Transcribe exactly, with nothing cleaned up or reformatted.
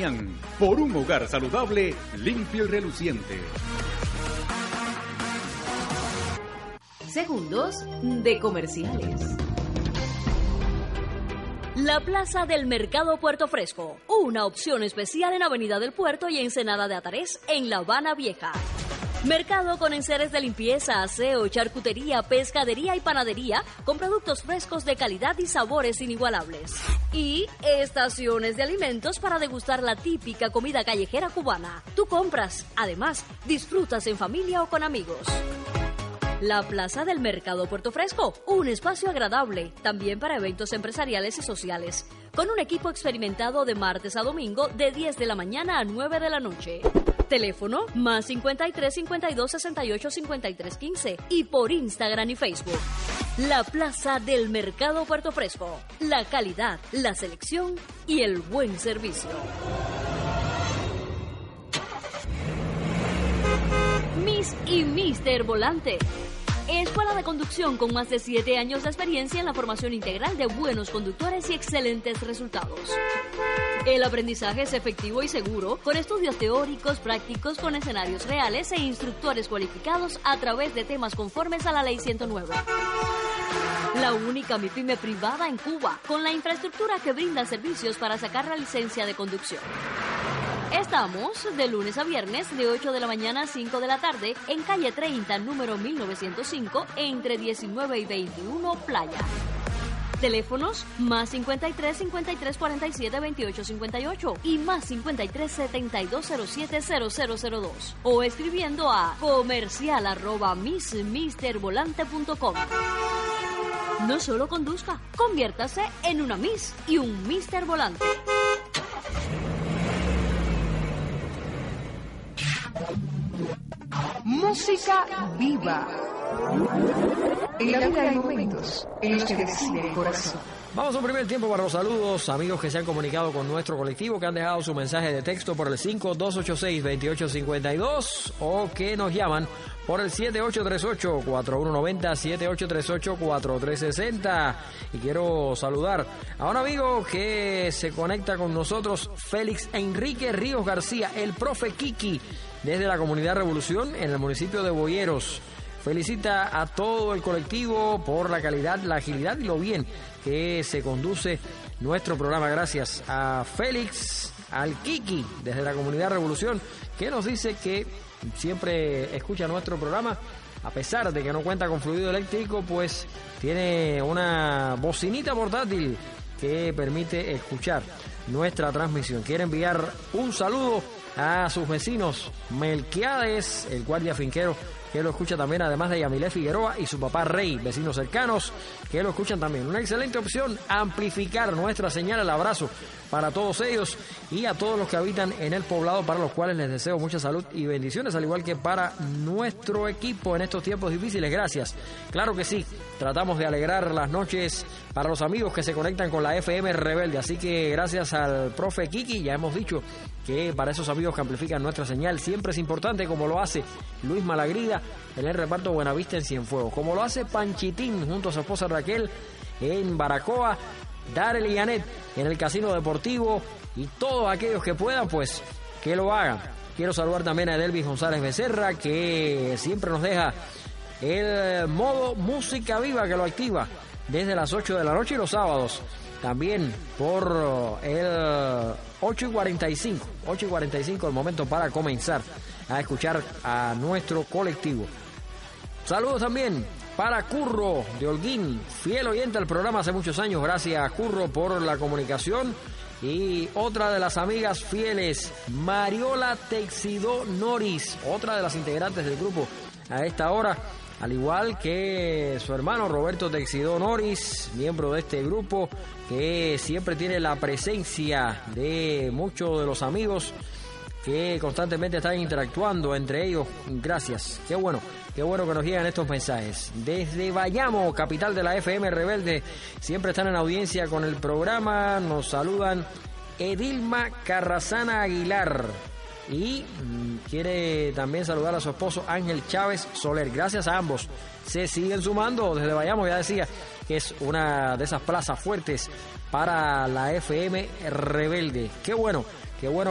Por un hogar saludable, limpio y reluciente. Segundos de comerciales. La Plaza del Mercado Puerto Fresco, una opción especial en Avenida del Puerto y Ensenada de Atarés, en La Habana Vieja. Mercado con enseres de limpieza, aseo, charcutería, pescadería y panadería, con productos frescos de calidad y sabores inigualables. Y estaciones de alimentos para degustar la típica comida callejera cubana. Tú compras, además, disfrutas en familia o con amigos. La Plaza del Mercado Puerto Fresco, un espacio agradable, también para eventos empresariales y sociales, con un equipo experimentado de martes a domingo de diez de la mañana a nueve de la noche. Teléfono más cincuenta y tres, cincuenta y dos, sesenta y ocho, cincuenta y tres, quince y por Instagram y Facebook. La Plaza del Mercado Puerto Fresco, la calidad, la selección y el buen servicio. Miss y Mister Volante. Escuela de conducción con más de siete años de experiencia en la formación integral de buenos conductores y excelentes resultados. El aprendizaje es efectivo y seguro, con estudios teóricos, prácticos, con escenarios reales e instructores cualificados a través de temas conformes a la Ley ciento nueve. La única MIPYME privada en Cuba, con la infraestructura que brinda servicios para sacar la licencia de conducción. Estamos de lunes a viernes de ocho de la mañana a cinco de la tarde en calle treinta, número mil novecientos cinco, entre diecinueve y veintiuno, Playa. Teléfonos más cincuenta y tres, cincuenta y tres, cuarenta y siete, veintiocho, cincuenta y ocho y más cincuenta y tres, setenta y dos, cero siete, cero cero cero dos o escribiendo a comercial arroba miss mister volante punto com. No solo conduzca, conviértase en una Miss y un Mister Volante. Música viva. En la vida hay momentos en los que decide el corazón. Vamos a un primer tiempo para los saludos, amigos que se han comunicado con nuestro colectivo, que han dejado su mensaje de texto por el cinco dos ocho seis, dos ocho cinco dos o que nos llaman por el siete ocho tres ocho, cuatro uno nueve cero, siete ocho tres ocho, cuatro tres seis cero. Y quiero saludar a un amigo que se conecta con nosotros, Félix Enrique Ríos García, el profe Kiki, desde la Comunidad Revolución en el municipio de Boyeros. Felicita a todo el colectivo por la calidad, la agilidad y lo bien que se conduce nuestro programa. Gracias a Félix, al Kiki, desde la Comunidad Revolución, que nos dice que siempre escucha nuestro programa. A pesar de que no cuenta con fluido eléctrico, pues tiene una bocinita portátil que permite escuchar nuestra transmisión. Quiere enviar un saludo a sus vecinos, Melquiades, el guardia finquero, que lo escucha también, además de Yamilé Figueroa y su papá Rey, vecinos cercanos, que lo escuchan también. Una excelente opción, amplificar nuestra señal. El abrazo para todos ellos y a todos los que habitan en el poblado, para los cuales les deseo mucha salud y bendiciones, al igual que para nuestro equipo en estos tiempos difíciles. Gracias. Claro que sí, tratamos de alegrar las noches para los amigos que se conectan con la F M Rebelde, así que gracias al profe Kiki. Ya hemos dicho que para esos amigos que amplifican nuestra señal siempre es importante, como lo hace Luis Malagrida en el reparto Buenavista en Cienfuegos, como lo hace Panchitín junto a su esposa Raquel en Baracoa, Darel y Janet en el Casino Deportivo, y todos aquellos que puedan, pues que lo hagan. Quiero saludar también a Delvis González Becerra, que siempre nos deja el modo música viva, que lo activa desde las ocho de la noche y los sábados también por el ocho y cuarenta y cinco, ocho y cuarenta y cinco, el momento para comenzar a escuchar a nuestro colectivo. Saludos también para Curro de Holguín, fiel oyente al programa hace muchos años. Gracias, Curro, por la comunicación. Y otra de las amigas fieles, Mariola Texidó Noris, otra de las integrantes del grupo a esta hora, al igual que su hermano Roberto Texidó Noris, miembro de este grupo, que siempre tiene la presencia de muchos de los amigos que constantemente están interactuando entre ellos. Gracias, qué bueno, qué bueno que nos llegan estos mensajes. Desde Bayamo, capital de la F M Rebelde, siempre están en audiencia con el programa. Nos saludan Edilma Carrazana Aguilar y mmm, quiere también saludar a su esposo Ángel Chávez Soler. Gracias a ambos. Se siguen sumando desde Bayamo, ya decía que es una de esas plazas fuertes para la F M Rebelde. Qué bueno, qué bueno